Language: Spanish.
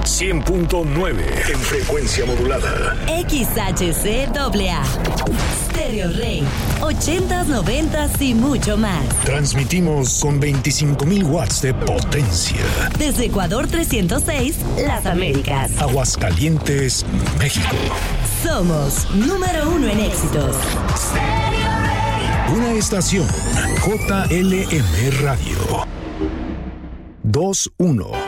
100.9 en frecuencia modulada. XHCAA. Stereo Rey. 80s, 90s y mucho más. Transmitimos con 25,000 watts de potencia. Desde Ecuador 306, Las Américas. Aguascalientes, México. Somos número 1 en éxitos. Una estación JLM Radio. 2-1.